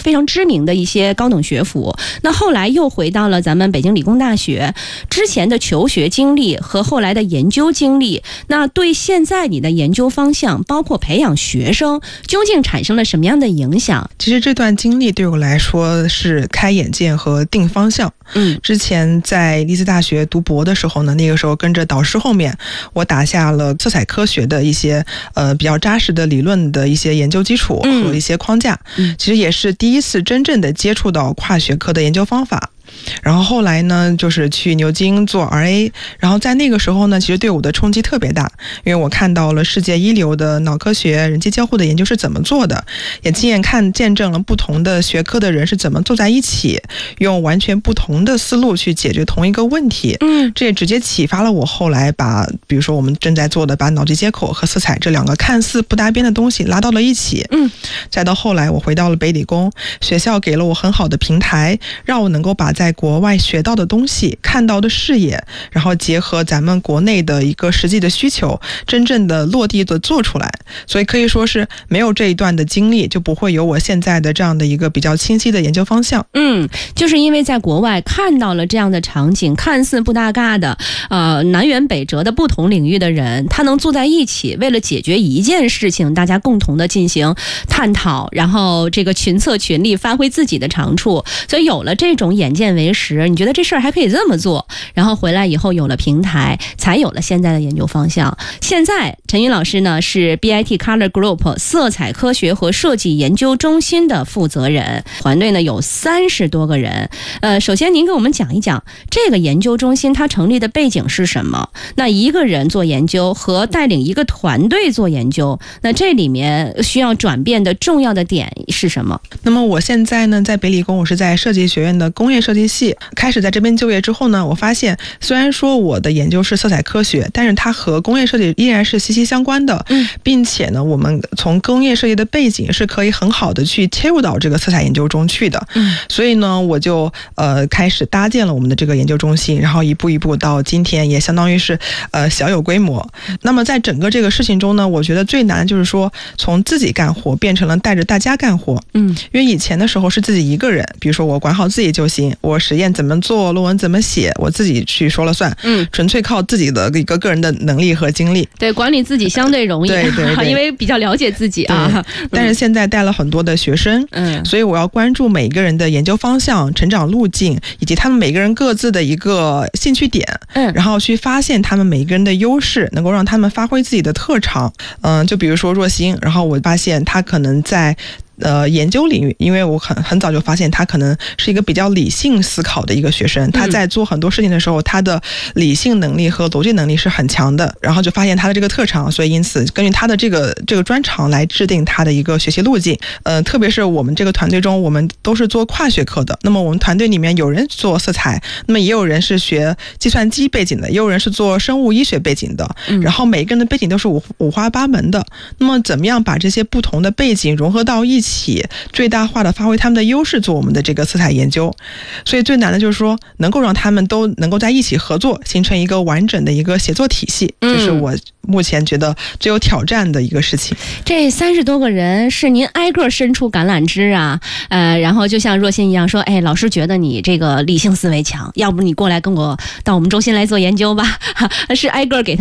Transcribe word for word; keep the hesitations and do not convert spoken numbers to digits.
非常知名的一些高等学府。那后来又回到了咱们北京理工大学，之前的求学经历和后来的研究经历，那对现在你的研究方向，包括培养学生，究竟产生了什么样的影响？ 其实这段经历对我来说是开眼界和定方向。 嗯， 之前在利兹大学读博的时候呢，那个时候跟着导师后面，我打下了色彩科学的一些呃比较扎实的理论的一些研究基础和一些框架。嗯，其实也是第一次真正的接触到跨学科的研究方法。然后后来呢，就是去牛津做 R A， 然后在那个时候呢，其实对我的冲击特别大，因为我看到了世界一流的脑科学、人机交互的研究是怎么做的，也亲眼看见证了不同的学科的人是怎么坐在一起，用完全不同的思路去解决同一个问题。嗯，这也直接启发了我后来把，比如说我们正在做的，把脑机接口和色彩这两个看似不搭边的东西拉到了一起。嗯，再到后来我回到了北理工，学校给了我很好的平台，让我能够把在国外学到的东西、看到的视野，然后结合咱们国内的一个实际的需求，真正的落地的做出来。所以可以说是没有这一段的经历，就不会有我现在的这样的一个比较清晰的研究方向。 嗯，就是因为在国外看到了这样的场景，看似不搭嘎的呃南辕北辙的不同领域的人，他能坐在一起，为了解决一件事情，大家共同的进行探讨，然后这个群策群力，发挥自己的长处。所以有了这种眼见为实，你觉得这事儿还可以这么做，然后回来以后有了平台，才有了现在的研究方向。现在陈云老师呢是 B I T Color Group 色彩科学和设计研究中心的负责人，团队呢有三十多个人。呃，首先您给我们讲一讲这个研究中心它成立的背景是什么？那一个人做研究和带领一个团队做研究，那这里面需要转变的重要的点是什么？ 那么我现在呢在北理工，我是在设计学院的工业设计系，开始在这边就业之后呢，我发现虽然说我的研究是色彩科学，但是它和工业设计依然是息息相关的。嗯，并且呢我们从工业设计的背景是可以很好的去切入到这个色彩研究中去的。嗯，所以呢我就呃开始搭建了我们的这个研究中心，然后一步一步到今天也相当于是呃小有规模。那么在整个这个事情中呢，我觉得最难就是说从自己干活变成了带着大家干活。嗯，因为以前的时候是自己一个人，比如说我管好自己就行，我实验怎么做，论文怎么写，我自己去说了算。嗯，纯粹靠自己的一个个人的能力和精力。 对，管理自己相对容易， 对对对， 因为比较了解自己啊。 但是现在带了很多的学生，嗯，所以我要关注每个人的研究方向、成长路径，以及他们每个人各自的一个兴趣点，嗯，然后去发现他们每个人的优势，能够让他们发挥自己的特长。嗯，就比如说若星，然后我发现他可能在呃，研究领域，因为我很很早就发现他可能是一个比较理性思考的一个学生，他在做很多事情的时候，他的理性能力和逻辑能力是很强的，然后就发现他的这个特长，所以因此根据他的这个这个专长来制定他的一个学习路径。呃，特别是我们这个团队中，我们都是做跨学科的，那么我们团队里面有人做色彩，那么也有人是学计算机背景的，也有人是做生物医学背景的，然后每个人的背景都是五五花八门的。那么怎么样把这些不同的背景融合到一起，最大化的发挥他们的优势，做我们的这个色彩研究。所以最难的就是说能够让他们都能够在一起合作，形成一个完整的一个协作体系，这、嗯、是我目前觉得最有挑战的一个事情。 这三十多个人是您挨个伸出橄榄枝啊，呃，然后就像若心一样说，哎，老师觉得你这个理性思维强，要不你过来跟我到我们中心来做研究吧，是挨个给他